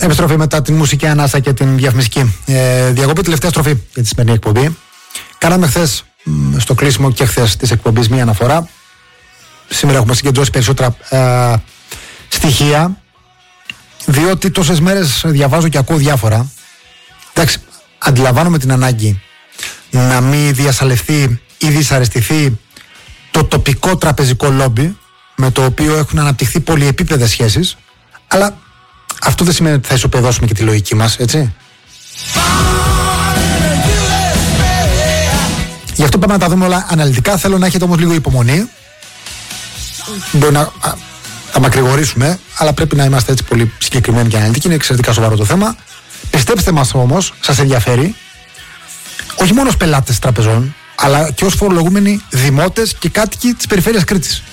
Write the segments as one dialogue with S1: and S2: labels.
S1: Επιστροφή μετά την μουσική ανάσα και την διαφημιστική διακοπή. Τελευταία στροφή για τη σημερινή εκπομπή. Κάναμε χθες στο κλείσιμο και χθες της εκπομπής μία αναφορά. Σήμερα έχουμε συγκεντρώσει περισσότερα στοιχεία, διότι τόσες μέρες διαβάζω και ακούω διάφορα. Εντάξει, αντιλαμβάνομαι την ανάγκη να μην διασαλευθεί ή δυσαρεστηθεί το τοπικό τραπεζικό λόμπι, με το οποίο έχουν αναπτυχθεί πολυεπίπεδες σχέσεις, αλλά αυτό δεν σημαίνει ότι θα ισοπεδώσουμε και τη λογική μας, έτσι. Γι' αυτό πάμε να τα δούμε όλα αναλυτικά. Θέλω να έχετε όμως λίγο υπομονή. Μπορεί να τα μακρηγορήσουμε, αλλά πρέπει να είμαστε έτσι πολύ συγκεκριμένοι και αναλυτικοί. Είναι εξαιρετικά σοβαρό το θέμα. Πιστέψτε μας όμως, σας ενδιαφέρει, όχι μόνο ως πελάτες τραπεζών, αλλά και ως φορολογούμενοι δημότες και κάτοικοι της περιφέρειας Κρήτης.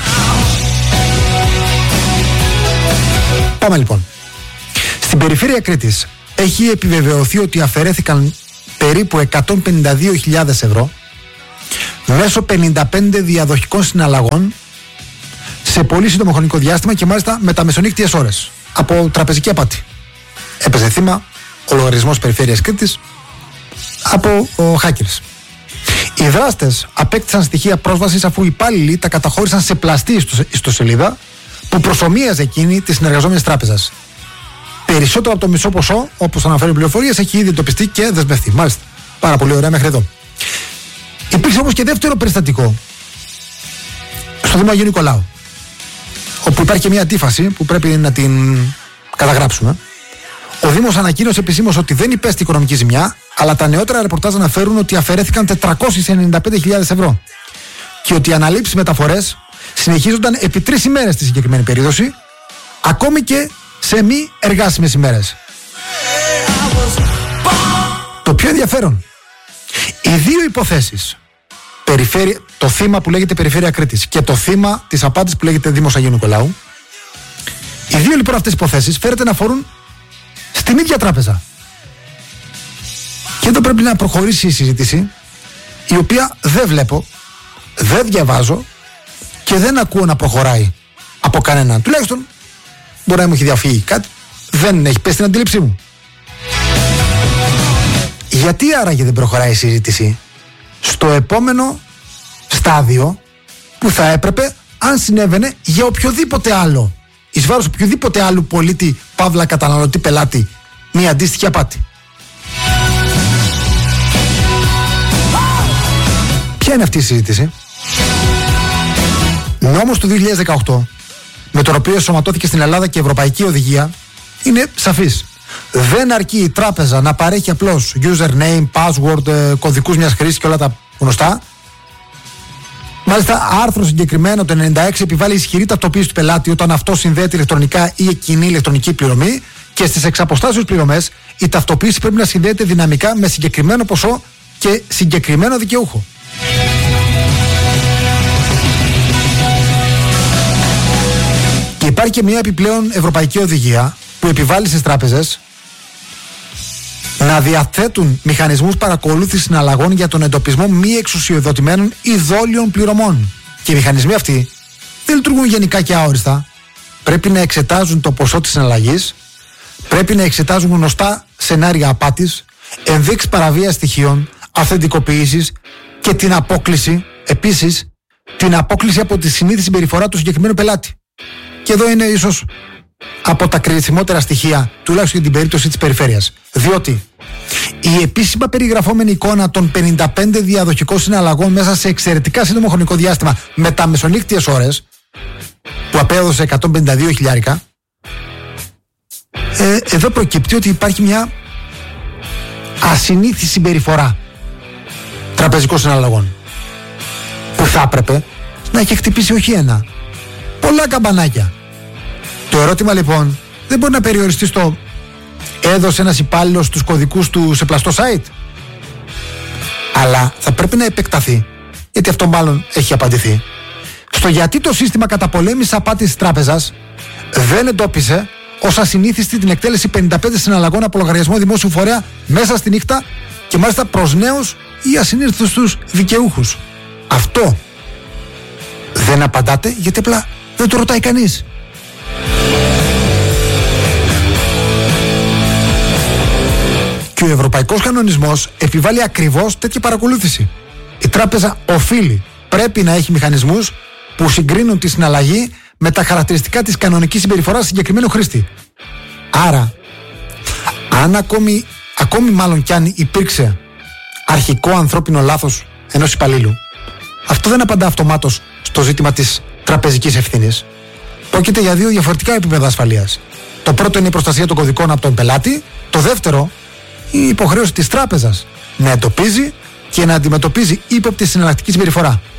S1: Πάμε λοιπόν. Στην περιφέρεια Κρήτης έχει επιβεβαιωθεί ότι αφαιρέθηκαν περίπου 152.000 ευρώ μέσω 55 διαδοχικών συναλλαγών σε πολύ σύντομο χρονικό διάστημα και μάλιστα με τα μεσονύκτιες ώρες από τραπεζική απάτη. Έπαιζε θύμα ο λογαριασμός περιφέρειας Κρήτης από hackers. Οι δράστες απέκτησαν στοιχεία πρόσβασης αφού οι υπάλληλοι τα καταχώρησαν σε πλαστή ιστοσελίδα που προσομοίαζε εκείνη της συνεργαζόμενης τράπεζας. Περισσότερο από το μισό ποσό, όπως αναφέρουν πληροφορίες, έχει ήδη εντοπιστεί και δεσμευτεί. Μάλιστα. Πάρα πολύ ωραία μέχρι εδώ. Υπήρξε όμως και δεύτερο περιστατικό στο Δήμο Αγίου Νικολάου, όπου υπάρχει μια αντίφαση που πρέπει να την καταγράψουμε. Ο Δήμος ανακοίνωσε επισήμως ότι δεν υπέστη οικονομική ζημιά, αλλά τα νεότερα ρεπορτάζ αναφέρουν ότι αφαιρέθηκαν 495.000 ευρώ και ότι οι αναλήψεις μεταφορές συνεχίζονταν επί 3 ημέρες στη συγκεκριμένη περίπτωση, ακόμη και σε μη εργάσιμες ημέρες. Το πιο ενδιαφέρον, οι δύο υποθέσεις, το θύμα που λέγεται Περιφέρεια Κρήτης και το θύμα της απάτης που λέγεται Δήμος Αγίου Νικολάου, οι δύο λοιπόν αυτές υποθέσεις φέρεται να αφορούν στην ίδια τράπεζα. Και εδώ πρέπει να προχωρήσει η συζήτηση, η οποία δεν βλέπω, δεν διαβάζω και δεν ακούω να προχωράει από κανέναν. Τουλάχιστον μπορεί να μου έχει διαφύγει κάτι, δεν έχει πέσει στην αντίληψή μου. Γιατί άραγε δεν προχωράει η συζήτηση στο επόμενο στάδιο που θα έπρεπε, αν συνέβαινε για οποιοδήποτε άλλο, εις βάρος οποιοδήποτε άλλου πολίτη, παύλα καταναλωτή, πελάτη, μια αντίστοιχη απάτη. Ποια είναι αυτή η συζήτηση? Νόμος του 2018, με τον οποίο σωματώθηκε στην Ελλάδα και η Ευρωπαϊκή Οδηγία, είναι σαφής. Δεν αρκεί η τράπεζα να παρέχει απλώς username, password, κωδικούς μιας χρήσης και όλα τα γνωστά. Μάλιστα, άρθρο συγκεκριμένο το 96 επιβάλλει ισχυρή ταυτοποίηση του πελάτη όταν αυτό συνδέεται ηλεκτρονικά ή κοινή ηλεκτρονική πληρωμή, και στις εξαποστάσεως πληρωμές η ταυτοποίηση πρέπει να συνδέεται δυναμικά με συγκεκριμένο ποσό και συγκεκριμένο δικαιούχο. Και υπάρχει και μια επιπλέον ευρωπαϊκή οδηγία που επιβάλλει στις τράπεζες να διαθέτουν μηχανισμούς παρακολούθησης συναλλαγών για τον εντοπισμό μη εξουσιοδοτημένων ή δόλιων πληρωμών. Και οι μηχανισμοί αυτοί δεν λειτουργούν γενικά και αόριστα. Πρέπει να εξετάζουν το ποσό της συναλλαγής, πρέπει να εξετάζουν γνωστά σενάρια απάτης, ενδείξεις παραβίασης στοιχείων, αυθεντικοποίησης και την απόκληση, επίσης, την απόκληση από τη συνήθη συμπεριφορά του συγκεκριμένου πελάτη. Και εδώ είναι ίσως από τα κρισιμότερα στοιχεία, τουλάχιστον για την περίπτωση της περιφέρειας. Διότι η επίσημα περιγραφόμενη εικόνα των 55 διαδοχικών συναλλαγών μέσα σε εξαιρετικά σύντομο χρονικό διάστημα με τα μεσονύκτιες ώρες, που απέδωσε 152.000, εδώ προκύπτει ότι υπάρχει μια ασυνήθη συμπεριφορά τραπεζικών συναλλαγών, που θα έπρεπε να έχει χτυπήσει όχι ένα, πολλά καμπανάκια. Το ερώτημα λοιπόν δεν μπορεί να περιοριστεί στο έδωσε ένας υπάλληλος τους κωδικούς του σε πλαστό site, αλλά θα πρέπει να επεκταθεί, γιατί αυτό μάλλον έχει απαντηθεί, στο γιατί το σύστημα καταπολέμησης απάτης της τράπεζας δεν εντόπισε ως ασυνήθιστη την εκτέλεση 55 συναλλαγών από λογαριασμό δημόσιου φορέα μέσα στη νύχτα και μάλιστα προς νέους ή ασυνήθιστους δικαιούχους. Αυτό δεν απαντάτε, γιατί απλά δεν το ρωτάει κανείς. Και ο ευρωπαϊκός κανονισμός επιβάλλει ακριβώς τέτοια παρακολούθηση. Η τράπεζα πρέπει να έχει μηχανισμούς που συγκρίνουν τη συναλλαγή με τα χαρακτηριστικά της κανονικής συμπεριφοράς συγκεκριμένου χρήστη. Άρα, αν ακόμη μάλλον κι αν υπήρξε αρχικό ανθρώπινο λάθος ενός υπαλλήλου, αυτό δεν απαντά αυτομάτως στο ζήτημα της τραπεζικής ευθύνης. Πρόκειται για δύο διαφορετικά επίπεδα ασφαλείας. Το πρώτο είναι η προστασία των κωδικών από τον πελάτη. Το δεύτερο είναι η υποχρέωση της τράπεζας να εντοπίζει και να αντιμετωπίζει ύποπτη συναλλακτική συμπεριφορά.